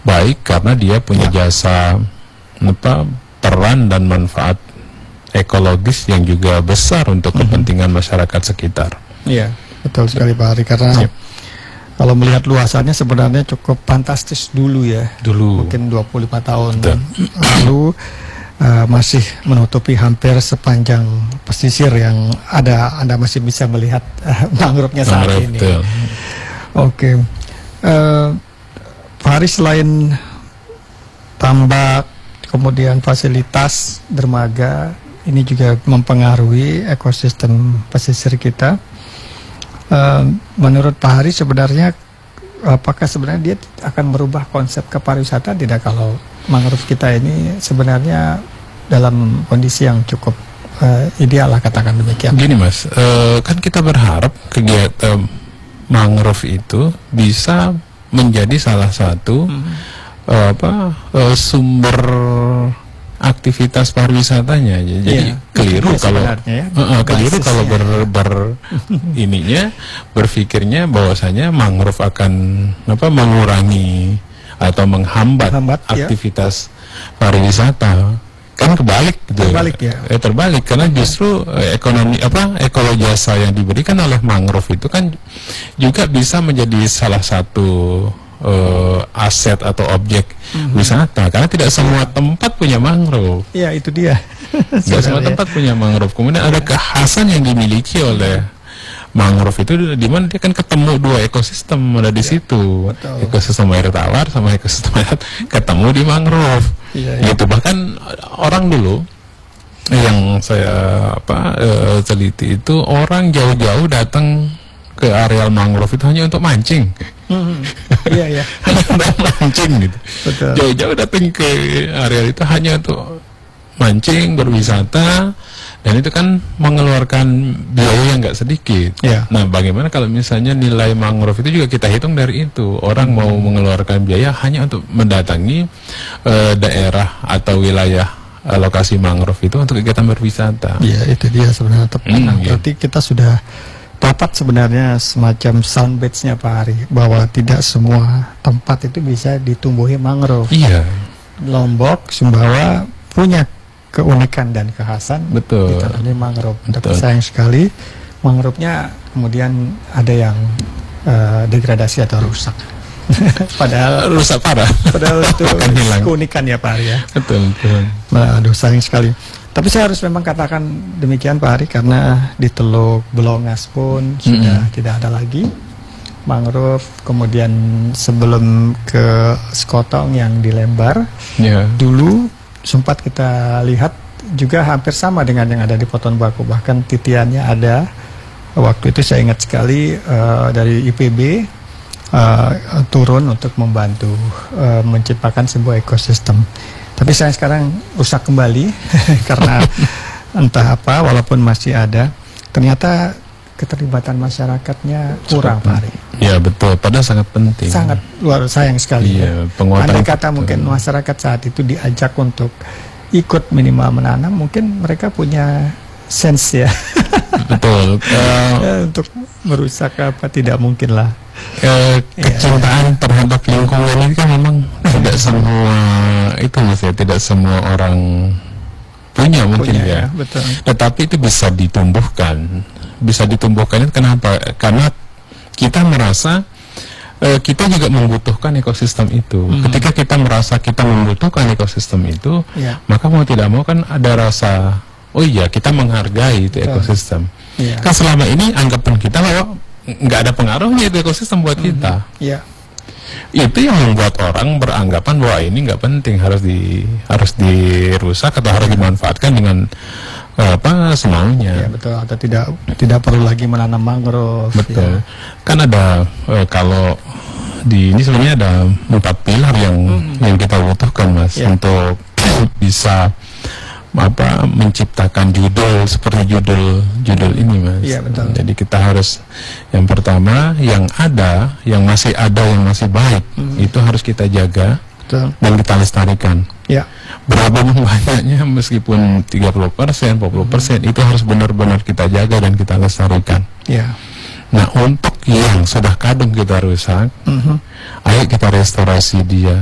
baik karena dia punya jasa peran dan manfaat ekologis yang juga besar untuk kepentingan masyarakat sekitar. Iya, betul sekali Pak Hari, karena kalau melihat luasannya sebenarnya cukup fantastis dulu ya. Dulu. Mungkin 25 tahun lalu masih menutupi hampir sepanjang pesisir yang ada. Anda masih bisa melihat mangrove-nya saat ini. Oke. Pak Hari, selain tambak, kemudian fasilitas dermaga, ini juga mempengaruhi ekosistem pesisir kita. Menurut Pak Hari sebenarnya, apakah sebenarnya dia akan merubah konsep kepariwisata tidak kalau mangrove kita ini sebenarnya dalam kondisi yang cukup ideal lah, katakan demikian? Gini Mas, kan kita berharap kegiatan mangrove itu bisa menjadi salah satu sumber aktivitas pariwisatanya. Jadi keliru kalau berpikirnya bahwasanya mangrove akan mengurangi atau menghambat aktivitas pariwisata. Kan kebalik gitu. Terbalik karena justru ekologi jasa yang diberikan oleh mangrove itu kan juga bisa menjadi salah satu aset atau objek wisata, karena tidak semua tempat punya mangrove. Iya, itu dia. Tidak semua tempat punya mangrove. Kemudian ada kekhasan yang dimiliki oleh mangrove itu, di mana dia kan ketemu dua ekosistem ada di situ. Betul. Ekosistem air tawar sama ekosistem air ketemu di mangrove. Gitu. Bahkan orang dulu yang saya teliti itu, orang jauh-jauh datang ke areal mangrove itu hanya untuk mancing. Iya. Hanya untuk mancing gitu. Betul. Jauh-jauh datang ke areal itu hanya untuk mancing, berwisata, dan itu kan mengeluarkan biaya yang nggak sedikit. Nah, bagaimana kalau misalnya nilai mangrove itu juga kita hitung dari itu? Orang mau mengeluarkan biaya hanya untuk mendatangi daerah atau wilayah lokasi mangrove itu untuk kegiatan berwisata. Iya, itu dia sebenarnya tepat. Berarti kita sudah dapat sebenarnya semacam soundbite-nya Pak Hari, bahwa tidak semua tempat itu bisa ditumbuhi mangrove. Iya. Lombok, Sumbawa punya keunikan dan kekhasan ditanami mangrove. Tapi sayang sekali mangrove-nya kemudian ada yang degradasi atau rusak. Padahal rusak parah. Padahal itu keunikan ya Pak Hari ya. Betul. Nah, aduh, sayang sekali. Tapi saya harus memang katakan demikian Pak Hari, karena di Teluk Belongas pun sudah tidak ada lagi mangrove. Kemudian sebelum ke Sekotong yang di Lembar, dulu sempat kita lihat juga hampir sama dengan yang ada di Poton Baku. Bahkan titiannya ada. Waktu itu saya ingat sekali dari IPB turun untuk membantu menciptakan sebuah ekosistem. Tapi saya sekarang rusak kembali karena entah apa, walaupun masih ada, ternyata keterlibatan masyarakatnya kurang Pak Hari. Ya betul, padahal sangat penting. Sangat luar sayang sekali. Iya, penguatan. Andai kata mungkin masyarakat saat itu diajak untuk ikut minimal menanam, mungkin mereka punya sense ya. Betul. Untuk merusak apa tidak mungkin lah. Kecintaan terhadap lingkungan ini kan memang tidak semua itu Mas ya, tidak semua orang punya mungkin ya. Betul. Tetapi itu bisa ditumbuhkan. Bisa ditumbuhkan itu kenapa? Karena kita merasa kita juga membutuhkan ekosistem itu. Ketika kita merasa kita membutuhkan ekosistem itu, maka mau tidak mau kan ada rasa, oh iya kita menghargai itu ekosistem. Kan selama ini anggapan kita bahwa nggak ada pengaruhnya itu ekosistem buat kita. Itu yang membuat orang beranggapan bahwa ini nggak penting, harus dirusak atau harus dimanfaatkan dengan semaunya. Betul. Atau tidak perlu lagi menanam mangrove. Betul. Kan ada kalau di ini sebenarnya ada 4 pilar yang kita butuhkan Mas untuk bisa menciptakan judul seperti judul ini Mas. Betul. Jadi kita harus, yang pertama, yang masih baik itu harus kita jaga dan kita lestarikan. Berapa banyaknya, meskipun 30%, 40% itu harus benar-benar kita jaga dan kita lestarikan. Nah, untuk yang sudah kadung kita rusak, ayo kita restorasi dia.